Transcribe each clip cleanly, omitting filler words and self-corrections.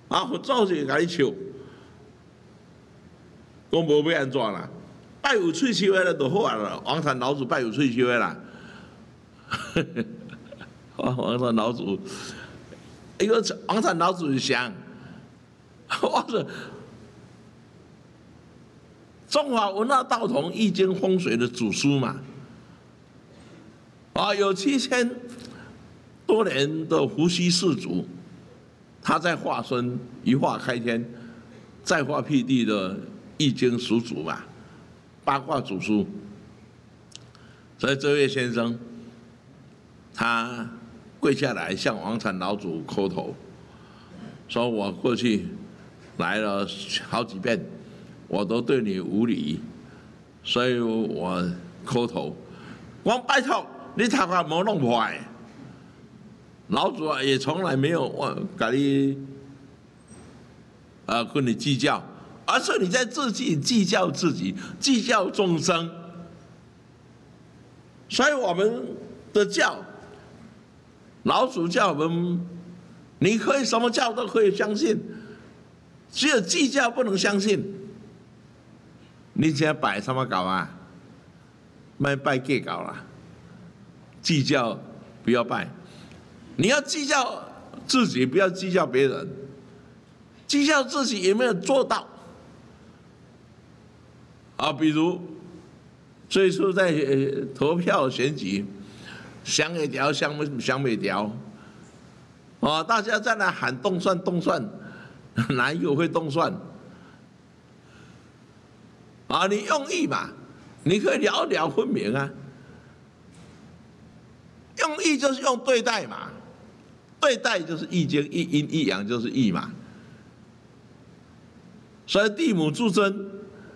啊，佛祖就甲你笑，讲无要安怎啦？拜有喙须的就好啊啦，王禅老祖拜有喙须的啦。王禅老祖，一个王禅老祖想，我说中华文化道统易经风水的祖书嘛，啊，有7000多年的伏羲氏族，他在化身一化开天，再化辟地的易经始祖嘛，八卦祖书。所以这位先生，他跪下来向王禅老祖叩头，说我过去来了好几遍，我都对你无礼，所以我叩头，我拜托你头壳莫弄坏。老祖也从来没有跟你跟你计较，而是你在自己计较自己，计较众生。所以我们的教，老祖教我们，你可以什么教都可以相信，只有计较不能相信。你现在拜什么搞啊？卖拜假搞啦，计较不要拜。你要计较自己，不要计较别人。计较自己有没有做到？啊，比如最初在投票选举，想一条想不条，啊，大家在那喊动算动算，哪一个会动算？啊，你用意嘛，你可以了了分明啊。用意就是用对待嘛，对待就是易经，一阴一阳就是易嘛。所以地母至尊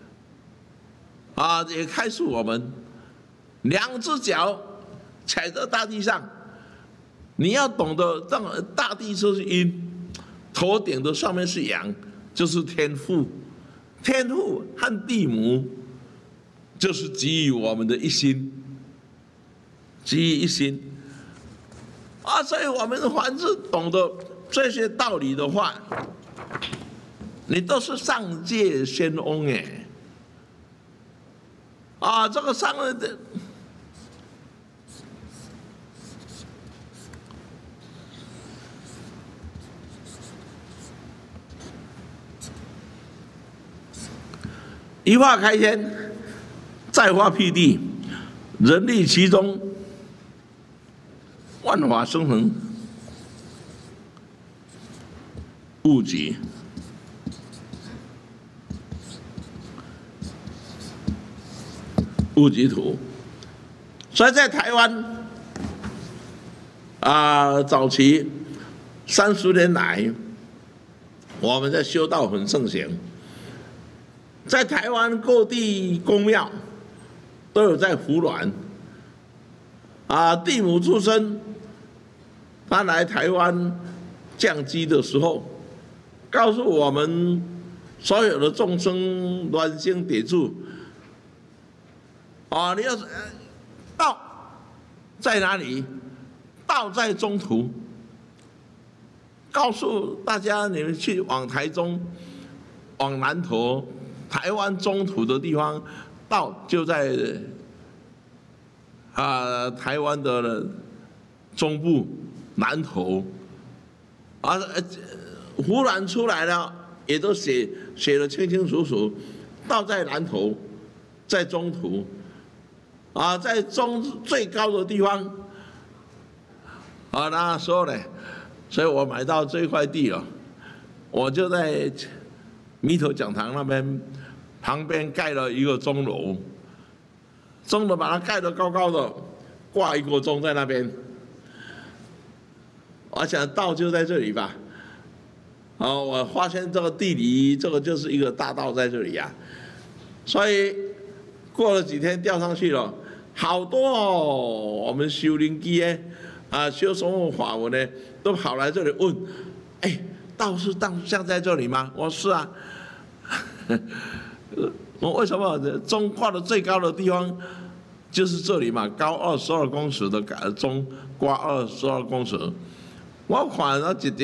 啊，也开示我们，两只脚踩在大地上，你要懂得让大地就是阴，头顶的上面是阳，就是天父。天父和地母就是给予我们的一心，给予一心啊！所以我们凡是懂得这些道理的话，你都是上界仙翁哎！啊，这个上的一化开天，再化辟地，人力其中，万法生成，物极。物极土，所以在台湾早期30年来，我们在修道很盛行。在台湾各地公庙都有在服鸾地母出生，他来台湾降基的时候，告诉我们所有的众生鸾星叠柱你要道在哪里？道在中途。告诉大家，你们去往台中、往南投。台湾中土的地方，道就在台湾的中部南投忽然出来了，也都写得清清楚楚，道在南投，在中土在最高的地方那时候呢，所以我买到这块地了，我就在弥陀讲堂那边。旁边盖了一个钟楼，钟楼把它盖得高高的，挂一个钟在那边。我想道就在这里吧。我发现这个地理，这个就是一个大道在这里呀。所以过了几天调上去了，好多我们修灵机修什么法文呢，都跑来这里问：道是像在这里吗？我说是啊。我为什么钟挂的最高的地方就是这里嘛？高22公尺的钟挂22公尺，我看了一